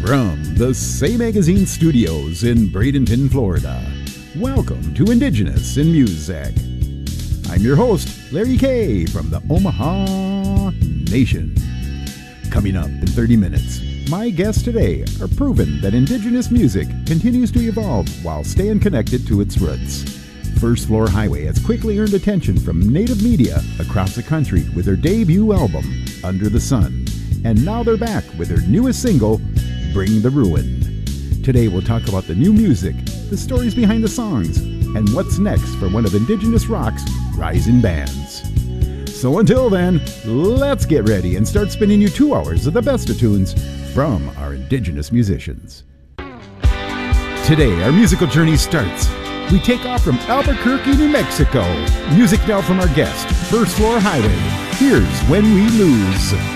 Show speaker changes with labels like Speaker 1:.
Speaker 1: From the Say Magazine studios in Bradenton, Florida, welcome to Indigenous in Music. I'm your host, Larry Kay from the Omaha Nation. Coming up in 30 minutes, my guests today are proving that Indigenous music continues to evolve while staying connected to its roots. First Floor Highway has quickly earned attention from Native media across the country with their debut album, Under the Sun. And now they're back with their newest single, Bring the Ruin. Today we'll talk about the new music, the stories behind the songs, and what's next for one of Indigenous rock's rising bands. So until then, let's get ready and start spinning you 2 hours of the best of tunes from our Indigenous musicians. Today our musical journey starts. We take off from Albuquerque, New Mexico. Music now from our guest, First Floor Highway. Here's When We Lose.